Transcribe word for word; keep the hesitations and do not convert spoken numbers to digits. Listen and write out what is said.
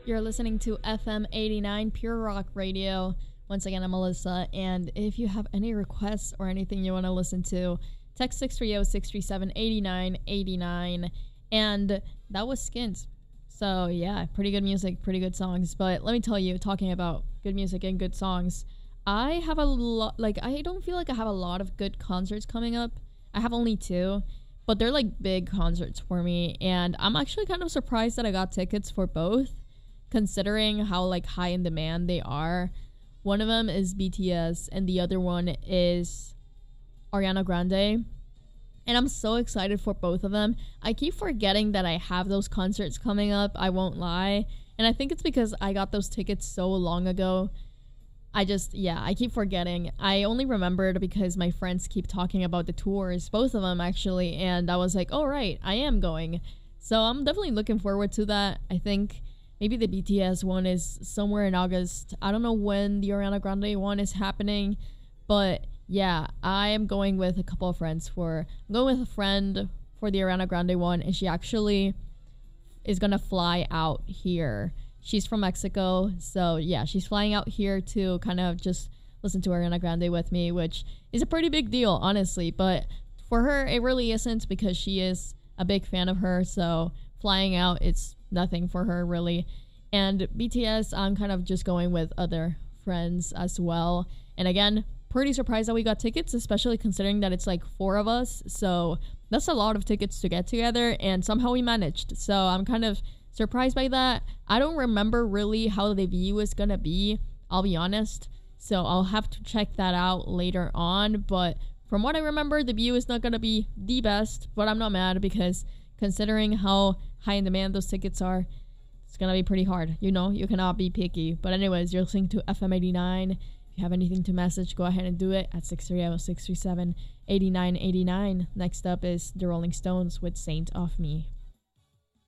You're listening to F M eighty-nine Pure Rock Radio. Once again, I'm Melissa, and if you have any requests or anything you want to listen to, text six three zero, six three seven, eight nine eight nine. And that was Skins. So yeah, pretty good music, pretty good songs. But let me tell you, talking about good music and good songs, I have a lot, like, I don't feel like I have a lot of good concerts coming up. I have only two, but they're like big concerts for me. And I'm actually kind of surprised that I got tickets for both, considering how like high in demand they are. One of them is B T S and the other one is Ariana Grande. And I'm so excited for both of them. I keep forgetting that I have those concerts coming up, I won't lie. And I think it's because I got those tickets so long ago. I just, yeah, I keep forgetting. I only remembered because my friends keep talking about the tours, both of them actually. And I was like, oh, right, I am going. So I'm definitely looking forward to that. I think maybe the B T S one is somewhere in August. I don't know when the Ariana Grande one is happening, but yeah, I am going with a couple of friends for, I'm going with a friend for the Ariana Grande one, and she actually is gonna fly out here. She's from Mexico, so yeah, she's flying out here to kind of just listen to Ariana Grande with me, which is a pretty big deal, honestly, but for her, it really isn't because she is a big fan of her, so flying out, it's nothing for her really. And B T S, I'm kind of just going with other friends as well. And again, pretty surprised that we got tickets, especially considering that it's like four of us. So that's a lot of tickets to get together, and somehow we managed. So I'm kind of surprised by that. I don't remember really how the view is gonna be, I'll be honest. So I'll have to check that out later on. But from what I remember, the view is not gonna be the best, but I'm not mad because considering how high in demand those tickets are, it's gonna be pretty hard. You know, you cannot be picky. But anyways, you're listening to F M eighty-nine. If you have anything to message, go ahead and do it at six three zero, six three seven, eight nine eight nine. Next up is the Rolling Stones with Saint of Me.